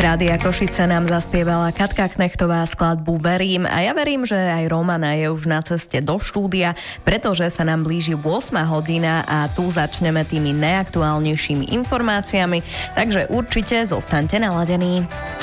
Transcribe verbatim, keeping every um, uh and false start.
Rádia Košice nám zaspievala Katka Knechtová skladbu Verím a ja verím, že aj Romana je už na ceste do štúdia, pretože sa nám blíži ôsma hodina a tu začneme tými najaktuálnejšími informáciami, takže určite zostaňte naladení.